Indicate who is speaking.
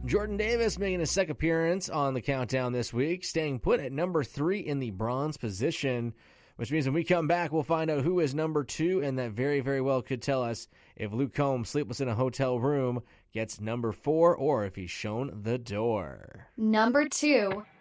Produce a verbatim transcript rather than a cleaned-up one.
Speaker 1: Jordan Davis making his second appearance on the countdown this week, staying put at number three in the bronze position, which means when we come back, we'll find out who is number two, and that very, very well could tell us if Luke Combs, Sleepless in a Hotel Room, gets number four or if he's shown the door.
Speaker 2: Number two.